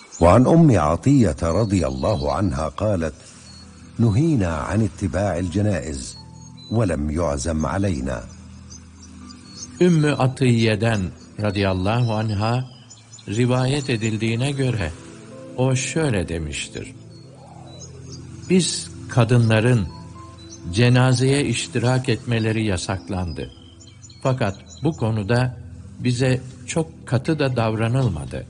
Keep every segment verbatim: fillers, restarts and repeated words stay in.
وعن أم عطية رضي الله عنها قالت: نهينا عن اتباع الجنائز ولم يعزم علينا. Ümmü Atiye'den radıyallahu anha rivayet edildiğine göre o şöyle demiştir: Biz kadınların cenazeye iştirak etmeleri yasaklandı. Fakat bu konuda bize çok katı da davranılmadı.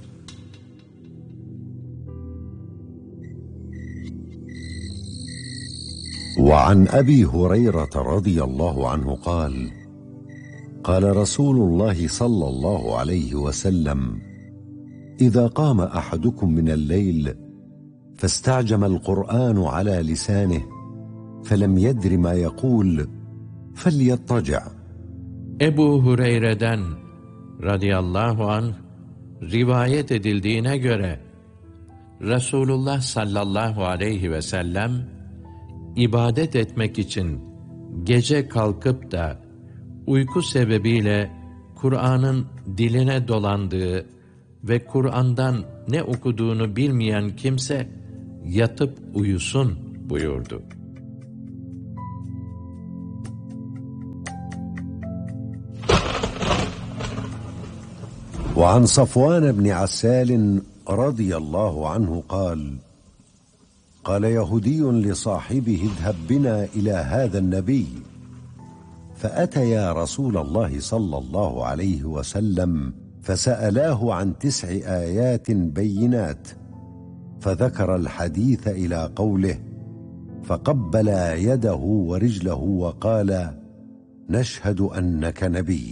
وعن أبي هريرة رضي الله عنه قال: قال رسول الله صلى الله عليه وسلم: إذا قام أحدكم من الليل فاستعجم القرآن على لسانه فلم يدر ما يقول فليضطجع. Ebu Hureyre'den radıyallahu anh rivayet edildiğine göre Resulullah sallallahu aleyhi ve sellem ibadet etmek için gece kalkıp da uyku sebebiyle Kur'an'ın diline dolandığı ve Kur'an'dan ne okuduğunu bilmeyen kimse yatıp uyusun buyurdu. وعن صفوان بن عسال رضي الله عنه قال: قال يهودي لصاحبه: اذهب بنا إلى هذا النبي. فأتيا رسول الله صلى الله عليه وسلم فسألاه عن تسع آيات بينات، فذكر الحديث إلى قوله: فقبلا يده ورجله وقال: نشهد أنك نبي.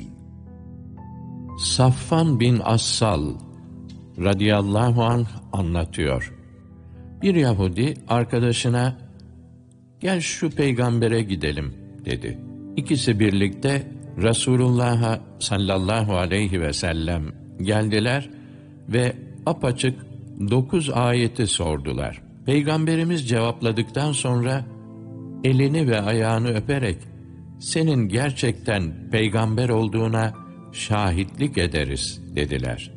Safvan bin Assal radıyallahu anh anlatıyor. Bir Yahudi arkadaşına "Gel şu peygambere gidelim" dedi. İkisi birlikte Resulullah'a sallallahu aleyhi ve sellem geldiler ve apaçık dokuz ayeti sordular. Peygamberimiz cevapladıktan sonra elini ve ayağını öperek "Senin gerçekten peygamber olduğuna şahitlik ederiz" dediler.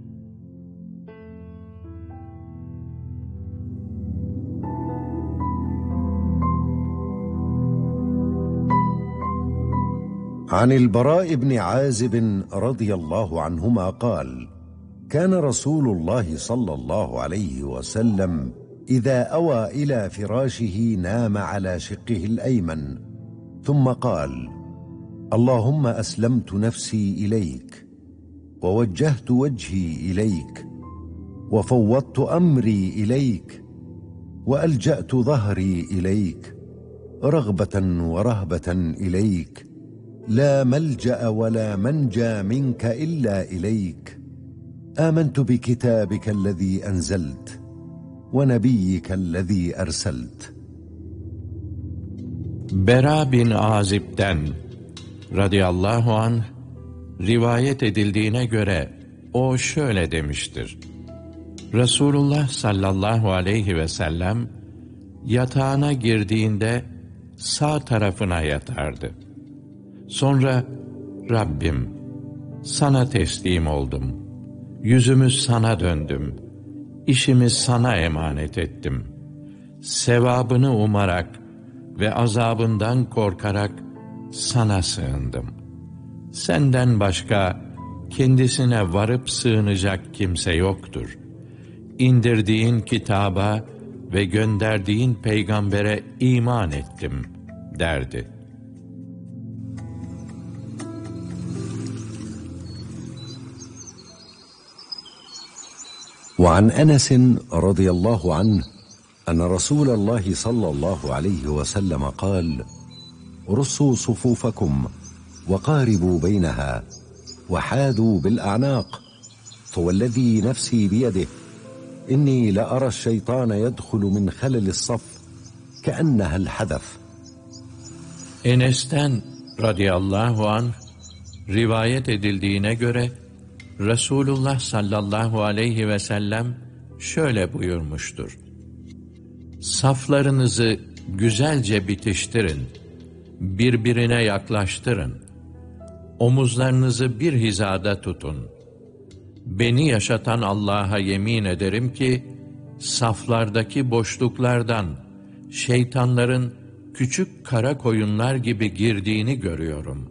عن البراء بن عازب رضي الله عنهما قال: كان رسول الله صلى الله عليه وسلم إذا أوى إلى فراشه نام على شقه الأيمن ثم قال: اللهم أسلمت نفسي إليك ووجهت وجهي إليك وفوضت أمري إليك وألجأت ظهري إليك رغبة ورهبة إليك لا ملجأ ولا منجى منك إلا إليك آمنت بكتابك الذي أنزلت ونبيك الذي أرسلت. Bera bin Azib'den radıyallahu anh rivayet edildiğine göre o şöyle demiştir: Resulullah sallallahu aleyhi ve sellem yatağına girdiğinde sağ tarafına yatardı. Sonra Rabbim, sana teslim oldum, yüzümü sana döndüm, işimi sana emanet ettim. Sevabını umarak ve azabından korkarak sana sığındım. Senden başka kendisine varıp sığınacak kimse yoktur. İndirdiğin kitaba ve gönderdiğin peygambere iman ettim derdi. وعن أنس رضي الله عنه أن رسول الله صلى الله عليه وسلم قال: رصوا صفوفكم وقاربوا بينها وحاذوا بالأعناق، فوالذي نفسي بيده إني لأرى الشيطان يدخل من خلل الصف كأنها الحذف. Enes'ten radıyallahu anh rivayet edildiğine göre Resulullah sallallahu aleyhi ve sellem şöyle buyurmuştur: Saflarınızı güzelce bitiştirin, birbirine yaklaştırın, omuzlarınızı bir hizada tutun. beni yaşatan Allah'a yemin ederim ki, saflardaki boşluklardan şeytanların küçük kara koyunlar gibi girdiğini görüyorum.